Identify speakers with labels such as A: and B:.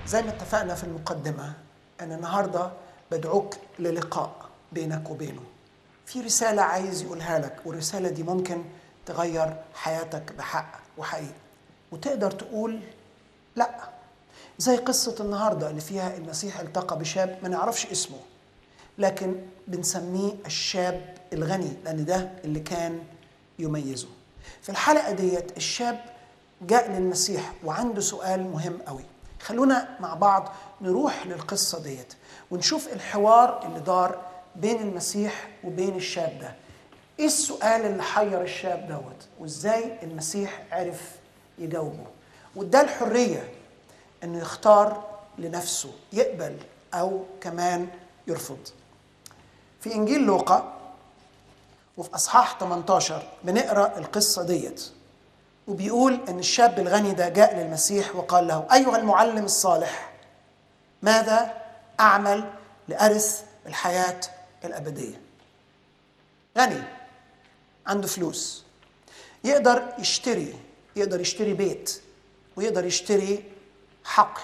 A: زي ما اتفقنا في المقدمة أنا النهاردة بدعوك للقاء بينك وبينه. في رسالة عايز يقولها لك، والرسالة دي ممكن تغير حياتك بحق وحقيقة، وتقدر تقول لا. زي قصة النهاردة اللي فيها المسيح التقى بشاب ما نعرفش اسمه، لكن بنسميه الشاب الغني لأن ده اللي كان يميزه. في الحلقة ديت الشاب جاء للمسيح وعنده سؤال مهم قوي. خلونا مع بعض نروح للقصة ديت ونشوف الحوار اللي دار بين المسيح وبين الشاب ده. ايه السؤال اللي حير الشاب دوت وازاي المسيح عرف يجاوبه، وده الحرية انه يختار لنفسه يقبل او كمان يرفض. في انجيل لوقا وفي اصحاح 18 بنقرا القصه ديت، وبيقول ان الشاب الغني ده جاء للمسيح وقال له: ايها المعلم الصالح، ماذا اعمل لارث الحياه الابديه؟ غني، عنده فلوس، يقدر يشتري بيت، ويقدر يشتري حقل،